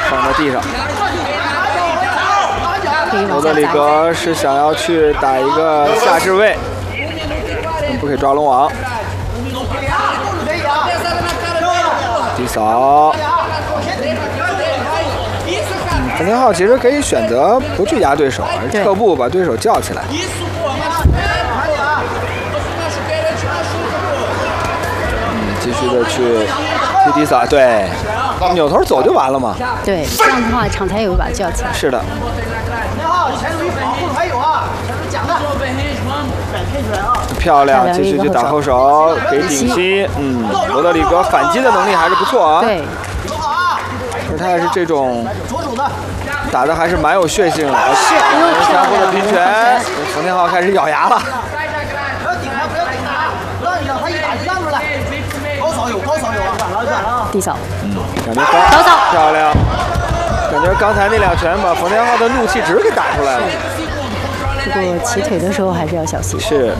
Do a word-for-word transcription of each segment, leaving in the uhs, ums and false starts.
放在地上。罗德里格是想要去打一个下置位，不可以抓龙王。低扫。嗯，冯天浩其实可以选择不去压对手，而是侧步把对手叫起来。嗯，继续的去踢低扫，对，扭头走就完了嘛。 对，这样的话场才有把叫起来。 是的。漂亮，继续去打后手，给顶膝。嗯，罗德里格反击的能力还是不错啊。 对。 而他也是这种打的还是蛮有血性的。 是， 相互的拼拳，冯天浩开始咬牙了。 不要顶他，不要顶他，让让他一打就让出来。高扫有，高扫有啊！ 低扫。 嗯，感觉高扫漂亮。感觉刚才那两拳把冯天浩的怒气值给打出来了。 不过起腿的时候还是要小心。 是。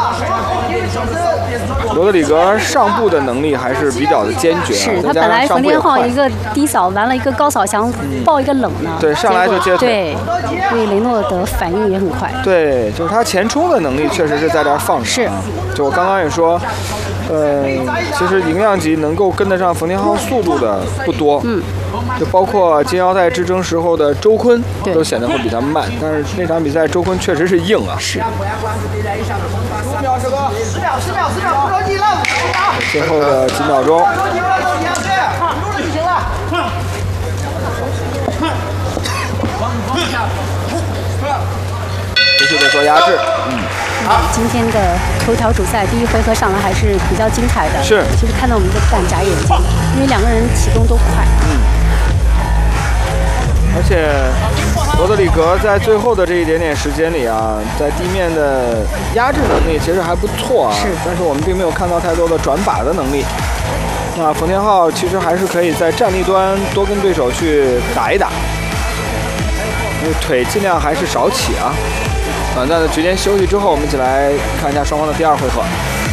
罗德里格上步的能力还是比较的坚决、啊， 是他本来冯天浩一个低扫完了一个高扫想爆一个冷呢， 嗯、对，上来就接腿， 对，所以雷诺的反应也很快。 对，就是他前冲的能力确实是在这儿放着、啊。 是， 就我刚刚也说，呃，其实银量级能够跟得上冯天浩速度的不多， 嗯， 就包括金腰带之争时候的周坤都显得会比他慢，但是那场比赛周坤确实是硬啊。 是。 十秒，十秒，十秒，十秒，十秒，不着急了， 最后的几秒钟。 不着急，不着急，下去，撸了就行了。 继续的做压制。嗯。 嗯，今天的头条主赛第一回合上来还是比较精彩的。 是。 其实看到我们都不敢眨眼睛，因为两个人启动都快。 嗯。而且罗德里格在最后的这一点点时间里啊，在地面的压制能力其实还不错啊。 是。 但是我们并没有看到太多的转把的能力。那冯天浩其实还是可以在站立端多跟对手去打一打，因为腿尽量还是少起啊。短暂的局间休息之后，我们一起来看一下双方的第二回合。